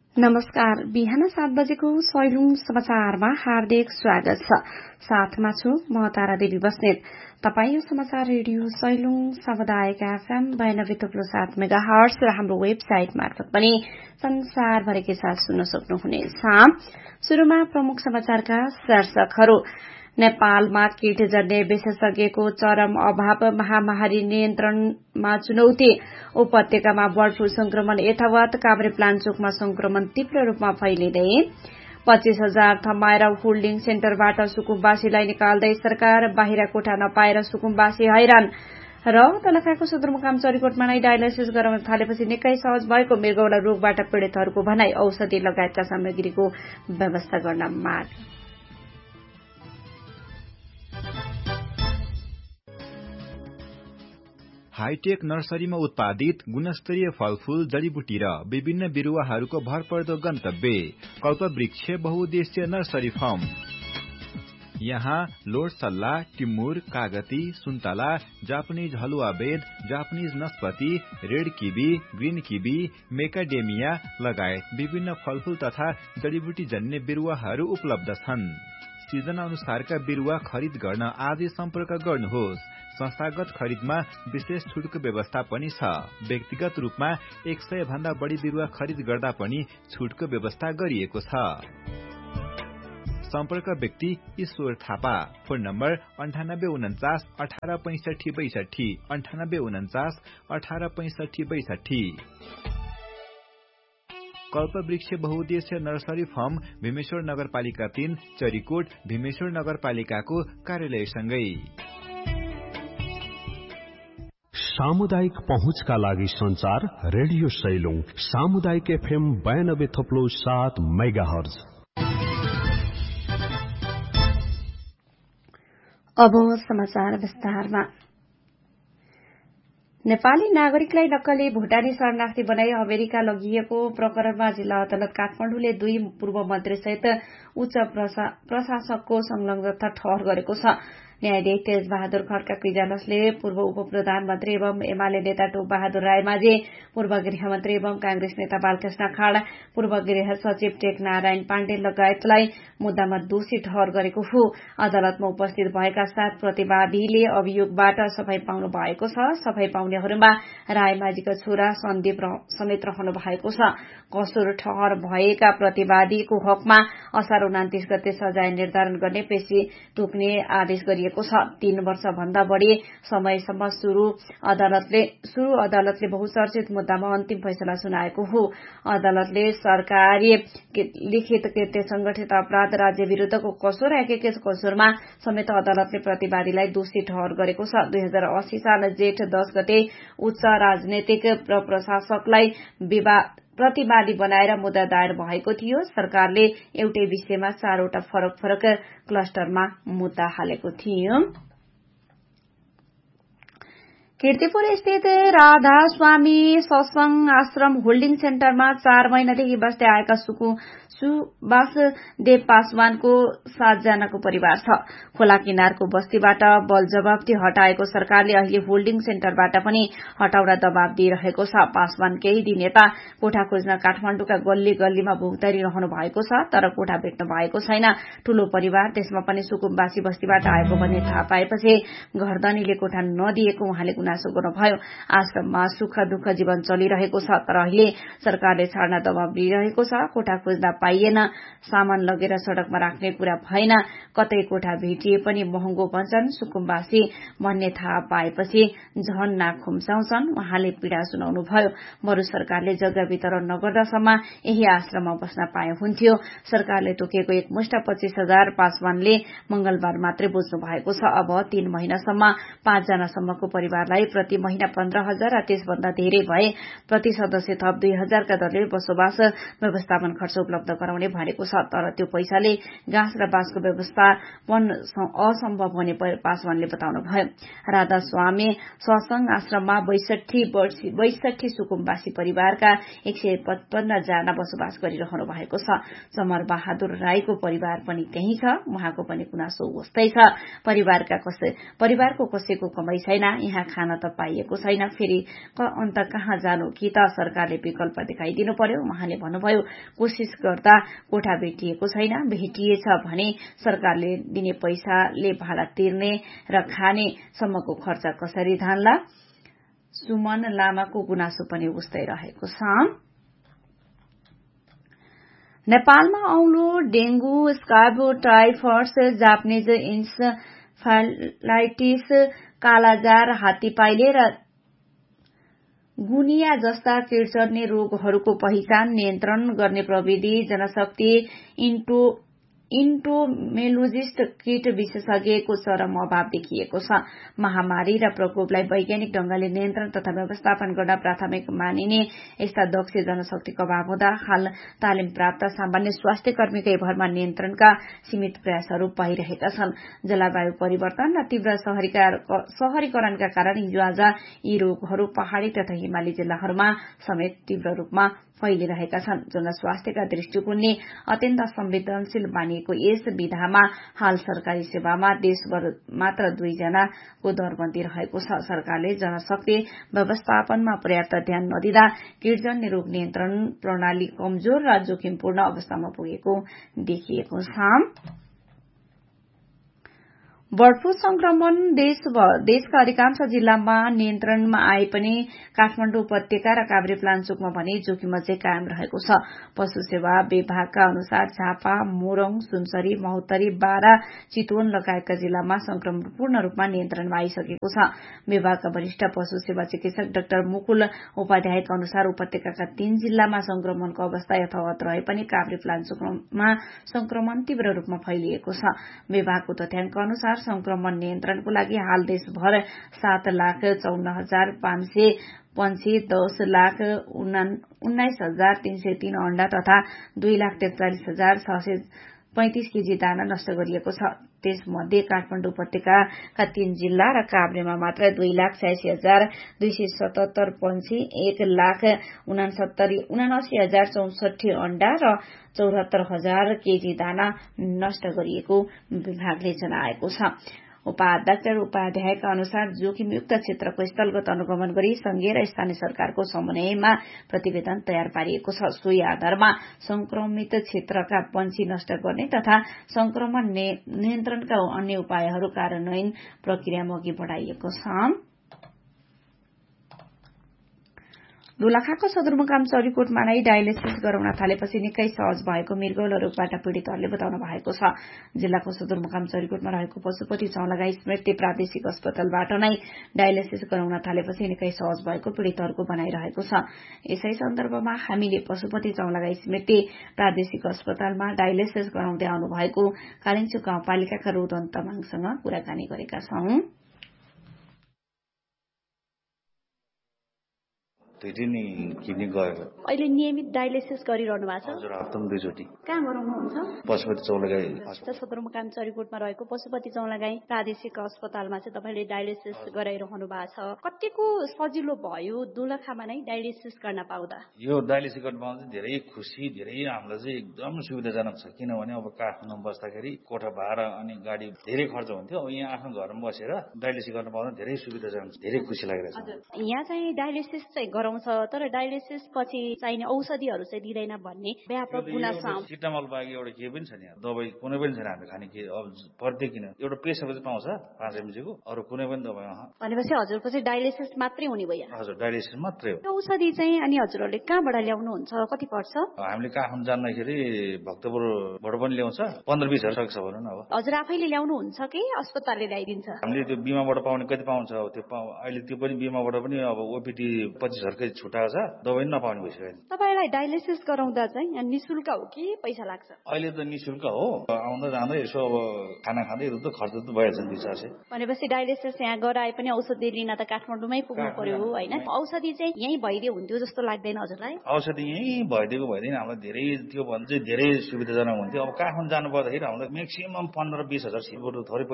नमस्कार। बिहान 7 बजेको सैलुङ समाचारमा हार्दिक स्वागत छ। साथमा छु म तारा देवी बस्नेत। तपाईँ यो समाचार रेडियो सैलुङ सामुदायिक एफएम 92.7 मेगाहर्ट्ज र हाम्रो वेबसाइट मार्फत पनि संसारभरिकै साथ सुन्न सक्नुहुनेछ। शुरूमा प्रमुख समाचारका शीर्षकहरू। नेपालमा कीट जन्य विशेषज्ञको चरम अभाव, महामारी नियन्त्रणमा चुनौती। उपत्यकामा बर्ड फ्लू संक्रमण यथावत, काभ्रेपलाञ्चोकमा संक्रमण तीव्र रूपमा फैलिँदै। 25,000 थमाएर होल्डिङ सेन्टरबाट सुकुम्बासीलाई निकाल्दै सरकार, बाहिर कोठा नपाएर सुकुम्बासी हैरान। र तलखाको सदरमुकाम चरीकोटमा नै डायलाइसिस गराउन थालेपछि निकै सहज भएको मृगौला रोगबाट पीड़ितहरूको भनाई। औषधि लगायतका सामग्रीको व्यवस्था गर्न माग। हाईटेक नर्सरीमा उत्पादित गुणस्तरीय फलफूल, जडीबुटी र विभिन्न बिरुवाहरूको भरपर्दो गन्तव्य कल्पवृक्ष बहुउद्देश्य नर्सरी फार्म। यहाँ लोड सल्ला, टिमुर, कागती, सुन्तला, जापानिज हलुवा बेद, Japanese नस्पति, red kiwi, green kiwi, मेकाडेमिया लगायत विभिन्न फलफूल तथा जडीबुटी जन्य बिरुवाहरू उपलब्ध छन्। सिजन अनुसारका बिरुवा खरिद गर्न आजै सम्पर्क गर्नुहोस्। संस्थागत खरिदमा विशेष छुटको व्यवस्था पनि छ। व्यक्तिगत रूपमा 100 भन्दा बढी बिरुवा खरिद गर्दा पनि छुटको व्यवस्था गरिएको छ। सम्पर्क व्यक्ति ईश्वर थापा। Phone number 9849 1865 62, 9849 1865 62। कल्पवृक्ष बहुउद्देश्य नर्सरी फार्म भीमेश्वर नगरपालिका 3 चरीकोट, भीमेश्वर नगरपालिकाको कार्यालयसँगै। सामुदायिक पहुँचका लागि संचार रेडियो सैलुङ सामुदायिक एफएम 92.7 मेगाहर्ज। अब समाचार विस्तारमा। नेपाली नागरिकलाई नक्कली भुटानी शरणार्थी बनाई अमेरिका लगिएको प्रकरणमा जिल्ला अदालत काठमाडौँले 2 पूर्व मन्त्रीसहित उच्च प्रशासकको संलग्नता ठहर गरेको छ। न्यायाधीश तेजबहादुर खड्काको इजलासले पूर्व उप प्रधानमन्त्री एवं एमाले नेता टोक बहादुर रायमाझी, पूर्व गृहमन्त्री एवं कांग्रेस नेता बालकृष्ण खाड़, पूर्व गृह सचिव टेकनारायण पाण्डे लगायतलाई मुद्दामा दोषी ठहर गरेको हो। अदालतमा उपस्थित भएका 7 प्रतिवादीले अभियोगबाट सफाई पाउनु भएको छ। सफाई पाउनेहरूमा रायमाझीका छोरा सन्दीप समेत रहनु भएको छ। कसुर ठहर भएका प्रतिवादीको हकमा असार 29 गते सजाय निर्धारण गर्ने पेशी तोक्ने आदेश गरिएको छ। 3 वर्ष भन्दा बढ़ी समयसम्म शुरू अदालतले बहुचर्चित मुद्दामा अन्तिम फैसला सुनाएको हो। अदालतले सरकारी लिखित कृत्य, संगठित अपराध, राज्य विरूद्धको कसुर, एकीकृत कसुरमा समेत अदालतले प्रतिवादीलाई दोषी ठहर गरेको छ। 2080 साल जेठ 10 गते उच्च राजनैतिक प्रशासकलाई प्रतिवादी बनाएर मुद्दा दायर भएको थियो। सरकारले एउटै विषयमा 4 वटा फरक क्लस्टरमा मुद्दा हालेको थियो। कीर्तिपुर स्थित राधा स्वामी सत्संग आश्रम होल्डिङ सेन्टरमा 4 महिनादेखि बस्दै आएका सुभाष देव पासवानको 7 जनाको परिवार छ। खोला किनारको बस्तीबाट बल जवाफदी हटाएको सरकारले अहिले होल्डिङ सेन्टरबाट पनि हटाउन दबाव दिइरहेको छ। पासवान केही दिन यता कोठा खोज्न काठमाडौँका गल्ली गल्लीमा भोगतरी रहनु भएको छ, तर कोठा भेट्नु भएको छैन। ठूलो परिवार, त्यसमा पनि सुकुम्बासी बस्तीबाट आएको भन्ने थाहा पाएपछि घरधनीले कोठा नदिएको उहाँले गुनासो गर्नुभयो। आश्रममा सुख दुःख जीवन चलिरहेको छ, तर अहिले सरकारले छाड्न दबाव दिइरहेको छ। कोठा खोज्दा पाइएन, सामान लगेर सड़कमा राख्ने कुरा भएन, कतै कोठा भेटिए पनि महँगो भन्छन्। सुकुम्बासी भन्ने थाहा पाएपछि झन नाक खुम्साउँछन्। उहाँले पीड़ा सुनाउनुभयो। बरु सरकारले जग्गा वितरण नगर्दासम्म यही आश्रममा बस्न पाए हुन्थ्यो। सरकारले तोकेको एकमुष्ट 25,000 पासवानले मंगलबार मात्रै बुझ्नु भएको छ। अब 3 महिनासम्म 5 जनासम्मको परिवारलाई प्रति महिना 15,000 र त्यसभन्दा धेरै भए प्रति सदस्य थप 2,000 का दरले बसोबास व्यवस्थापन खर्च उपलब्ध गराउने भनेको छ। तर त्यो पैसाले घाँस र बाँसको व्यवस्थापन असम्भव हुने पासवानले बताउनुभयो। राधा स्वामी सत्संग आश्रममा 62 सुकुम्बासी परिवारका 155 जना बसोबास गरिरहनु भएको छ। चमर बहादुर राईको परिवार पनि त्यही छ। उहाँको पनि गुनासो उस्तै छ। परिवारको कसैको कमाई छैन। यहाँ खान जान त पाइएको छैन, फेरि अन्त कहाँ जानु कि त सरकारले विकल्प देखाइदिनु पर्यो। उहाँले भन्नुभयो, कोशिश गर्दा कोठा भेटिएको छैन, भेटिएछ भने सरकारले दिने पैसाले भाडा तिर्ने र खाने सम्मको खर्च कसरी धान्ला। सुमन लामाको गुनासो पनि उस्तै रहेको छ। नेपालमा औलो dengue, स्कार्ब, typhus, Japanese encephalitis, kala-azar, हात्तीपाइले र गुनिया जस्ता किटजन्य रोगहरूको पहिचान नियन्त्रण गर्ने प्रविधि जनशक्ति इन्टोमेलोजिस्ट किट विशेषज्ञको चरम अभाव देखिएको छ। महामारी र प्रकोपलाई वैज्ञानिक ढंगले नियन्त्रण तथा व्यवस्थापन गर्न प्राथमिक मानिने यस्ता दक्ष जनशक्तिको अभाव हुँदा हाल तालिम प्राप्त सामान्य स्वास्थ्य कर्मीकै भरमा नियन्त्रणका सीमित प्रयासहरू भइरहेका छन्। जलवायु परिवर्तन र तीव्र शहरीकरणका कारण हिजो आज यी रोगहरू पहाड़ी तथा हिमाली जिल्लाहरूमा समेत तीव्र रूपमा फैलिरहेका छन्। जनस्वास्थ्यका दृष्टिकोणले अत्यन्त संवेदनशील मानिएको यस विधामा हाल सरकारी सेवामा देशभर मात्र 2 जनाको दरबन्दी रहेको छ। सरकारले जनशक्ति व्यवस्थापनमा पर्याप्त ध्यान नदिँदा किटजन्य रोग नियन्त्रण प्रणाली कमजोर र जोखिमपूर्ण अवस्थामा पुगेको देखिएको छ। बर्ड फ्लू संक्रमण देशका अधिकांश जिल्लामा नियन्त्रणमा आए पनि काठमाडौँ उपत्यका र काभ्रेपलाञ्चोकमा भने जोखिम अझै कायम रहेको छ। पशु सेवा विभागका अनुसार झापा, मोरङ, सुनसरी, महोत्तरी, बारा, चितवन लगायतका जिल्लामा संक्रमण पूर्ण रूपमा नियन्त्रणमा आइसकेको छ। विभागका वरिष्ठ पशु सेवा चिकित्सक डाक्टर मुकुल उपाध्यायका अनुसार उपत्यकाका 3 जिल्लामा संक्रमणको अवस्था यथावत रहे पनि काभ्रेपलाञ्चोकमा संक्रमण तीव्र रूपमा फैलिएको छ। विभागको तथ्याङ्क अनुसार संक्रमण नियन्त्रणको लागि हाल देशभर 7,54,500 पंक्षी, 10,19,303 अण्डा तथा 2,43,635 केजी दाना नष्ट गरिएको छ। त्यसमध्ये काठमाडौँ उपत्यकाका 3 जिल्ला र काभ्रेमा मात्र 2,86,277 पंक्षी, 1,79,064 अण्डा र 74,000 केजी दाना नष्ट गरिएको विभागले जनाएको छ। उपाध्यक्ष उपाध्यायका अनुसार जोखिमयुक्त क्षेत्रको स्थलगत अनुगमन गरी संघीय र स्थानीय सरकारको समन्वयमा प्रतिवेदन तयार पारिएको छ। सोही आधारमा संक्रमित क्षेत्रका पंक्षी नष्ट गर्ने तथा संक्रमण नियन्त्रणका अन्य उपायहरू कार्यान्वयन प्रक्रियामा अघि बढ़ाइएको छ। दोलखाको सदरमुकाम चौरीकोटमा नै डायलिसिस गराउन थालेपछि निकै सहज भएको मृगौला रोगबाट पीड़ितहरूले बताउनु भएको छ। जिल्लाको सदरमुकाम चौरीकोटमा रहेको पशुपति चौलागाई स्मृति प्रादेशिक अस्पतालबाट नै डायलिसिस गराउन थालेपछि निकै सहज भएको पीड़ितहरूको भनाइरहेको छ। यसै सन्दर्भमा हामीले पशुपति चौलागाई स्मृति प्रादेशिक अस्पतालमा डायलिसिस गराउँदै आउनुभएको कालिन्चोक गाउँपालिकाका रोदन तामाङसँग कुराकानी गरेका छौं। किडनी गएको। अहिले नियमित डायलिसिस गरिरहनु भएको छ? हजुर, हप्तामा 2 चोटि। कहाँ गराउनुहुन्छ? पशुपति चौलागाई सदरमुकाम चौरीकोटमा रहेको पशुपति चौलागाई प्रादेशिक अस्पतालमा चाहिँ तपाईले डायलिसिस गराइरहनु भएको छ। कतिको सजिलो भयो दोलखामा नै डायलिसिस गर्न पाउँदा? यो डायलिसिस गर्न पाउँदा धेरै खुसी, धेरै हामीलाई चाहिँ एकदम सुविधाजनक छ। किनभने अब काठमाडौँ बस्दाखेरि कोठा भाडा अनि गाडी धेरै खर्च हुन्थ्यो। अब यहाँ आफ्नो घरमा बसेर डायलिसिस गर्न पाउँदा धेरै सुविधाजनक छ, धेरै खुसी लागिरहेछ। यहाँ चाहिँ डायलिसिस चाहिँ तर डायलिसिस पछि चाहिने औषधिहरू चाहिँ दिँदैन भन्ने व्यापक गुनासो आउँछ। सिटामल बाँकी एउटा केही पनि छैन, दबाई कुनै पनि छैन हामी खाने। के अब प्रत्येक किन एउटा प्रेसरको चाहिँ पाउँछ 5 mg को, अरू कुनै पनि दबाई भनेपछि हजुरको चाहिँ डायलिसिस मात्रै हुने भयो? हजुर, डायलिसिस मात्रै हो। औषधि चाहिँ अनि हजुरहरूले कहाँबाट ल्याउनुहुन्छ? कति पर्छ? हामीले काठमाडौँ जाँदाखेरि भक्तपुरबाट पनि ल्याउँछ, 15-20 हजार सक्छ भनौँ न। अब हजुर आफैले ल्याउनुहुन्छ कि अस्पतालले ल्याइदिन्छ? हामीले त्यो बिमाबाट पाउने कति पाउँछ, अब त्यो अहिले त्यो पनि बिमाबाट पनि अब ओपिडी 25,000 छुटाएको छ, दबाई नपाउने भइसक्यो। तपाईलाई डायलिसिस गराउँदा चाहिँ यहाँ निशुल्क हो कि पैसा लाग्छ? अहिले त निशुल्क हो। आउँदा जाँदै यसो अब खाना खाँदै त खर्च त भइहाल्छ 200। भनेपछि डायलिसिस यहाँ गराए पनि औषधि लिन त काठमाडौँमै पुग्नु पर्यो होइन? औषधि चाहिँ यहीँ भइदियो हुन्थ्यो जस्तो लाग्दैन हजुरलाई? औषधि यहीँ भइदिएको भइदिन हामीलाई धेरै त्यो भन्दा चाहिँ धेरै सुविधाजनक हुन्थ्यो। अब काठमाडौँ जानु पर्दाखेरि हामीलाई म्याक्सिमम 15-20 हजार थोरै